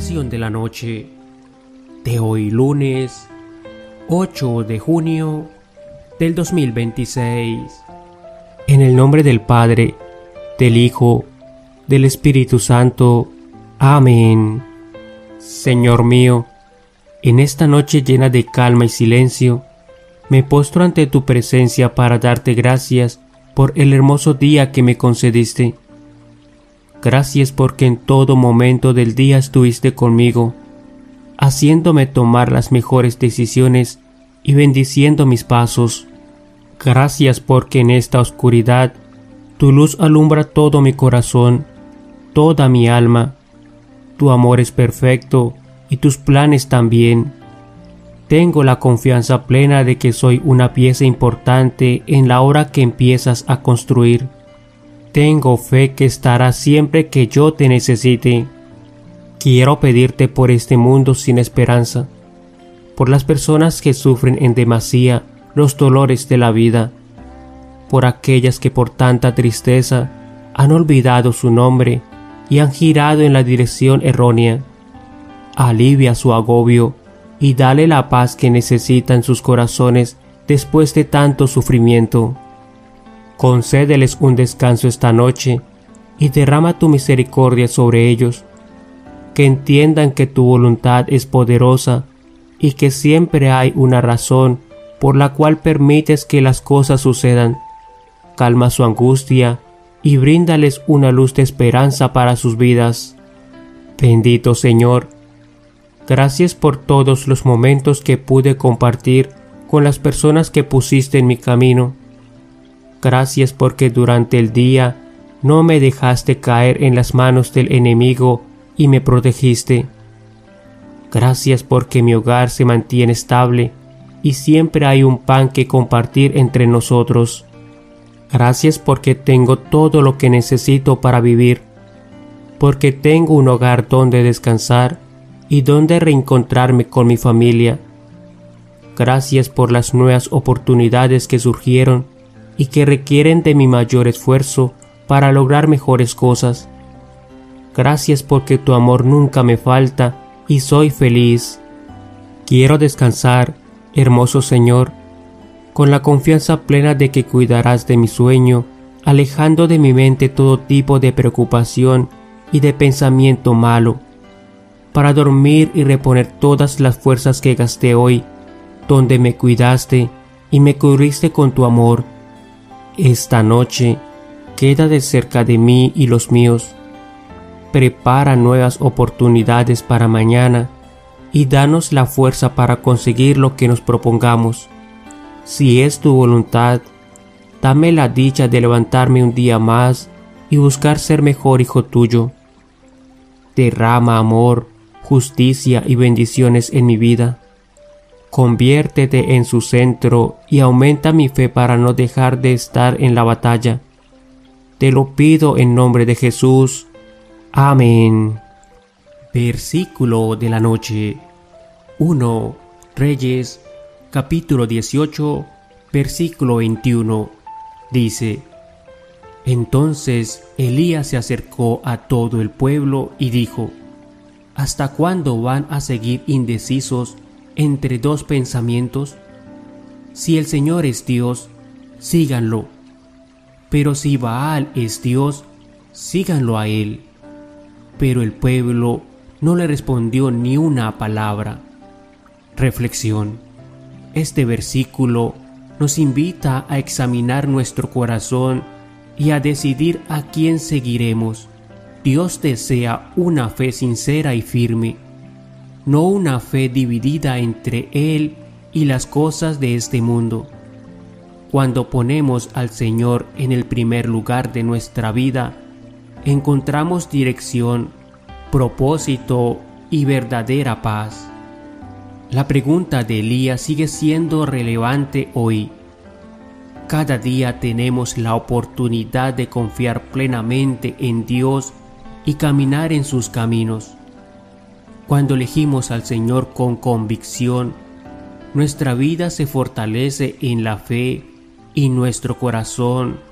Reflexión de la noche de hoy lunes 8 de junio del 2026. En el nombre del Padre, del Hijo, del Espíritu Santo. Amén. Señor mío, en esta noche llena de calma y silencio, me postro ante tu presencia para darte gracias por el hermoso día que me concediste. Gracias porque en todo momento del día estuviste conmigo, haciéndome tomar las mejores decisiones y bendiciendo mis pasos. Gracias porque en esta oscuridad tu luz alumbra todo mi corazón, toda mi alma. Tu amor es perfecto y tus planes también. Tengo la confianza plena de que soy una pieza importante en la obra que empiezas a construir. Tengo fe que estarás siempre que yo te necesite. Quiero pedirte por este mundo sin esperanza, por las personas que sufren en demasía los dolores de la vida, por aquellas que por tanta tristeza han olvidado su nombre y han girado en la dirección errónea. Alivia su agobio y dale la paz que necesitan sus corazones después de tanto sufrimiento. Concédeles un descanso esta noche y derrama tu misericordia sobre ellos, que entiendan que tu voluntad es poderosa y que siempre hay una razón por la cual permites que las cosas sucedan. Calma su angustia y bríndales una luz de esperanza para sus vidas. Bendito Señor, gracias por todos los momentos que pude compartir con las personas que pusiste en mi camino. Gracias porque durante el día no me dejaste caer en las manos del enemigo y me protegiste. Gracias porque mi hogar se mantiene estable y siempre hay un pan que compartir entre nosotros. Gracias porque tengo todo lo que necesito para vivir, porque tengo un hogar donde descansar y donde reencontrarme con mi familia. Gracias por las nuevas oportunidades que surgieron y que requieren de mi mayor esfuerzo para lograr mejores cosas. Gracias porque tu amor nunca me falta y soy feliz. Quiero descansar, hermoso Señor, con la confianza plena de que cuidarás de mi sueño, alejando de mi mente todo tipo de preocupación y de pensamiento malo, para dormir y reponer todas las fuerzas que gasté hoy, donde me cuidaste y me cubriste con tu amor. Esta noche, quédate cerca de mí y los míos. Prepara nuevas oportunidades para mañana y danos la fuerza para conseguir lo que nos propongamos. Si es tu voluntad, dame la dicha de levantarme un día más y buscar ser mejor hijo tuyo. Derrama amor, justicia y bendiciones en mi vida. Conviértete en su centro y aumenta mi fe para no dejar de estar en la batalla. Te lo pido en nombre de Jesús. Amén. Versículo de la noche. 1 Reyes, capítulo 18, versículo 21. Dice: Entonces Elías se acercó a todo el pueblo y dijo: ¿Hasta cuándo van a seguir indecisos entre dos pensamientos? Si el Señor es Dios, síganlo. Pero si Baal es Dios, síganlo a él. Pero el pueblo no le respondió ni una palabra. Reflexión. Este versículo nos invita a examinar nuestro corazón y a decidir a quién seguiremos. Dios desea una fe sincera y firme, no una fe dividida entre Él y las cosas de este mundo. Cuando ponemos al Señor en el primer lugar de nuestra vida, encontramos dirección, propósito y verdadera paz. La pregunta de Elías sigue siendo relevante hoy. Cada día tenemos la oportunidad de confiar plenamente en Dios y caminar en sus caminos. Cuando elegimos al Señor con convicción, nuestra vida se fortalece en la fe y nuestro corazón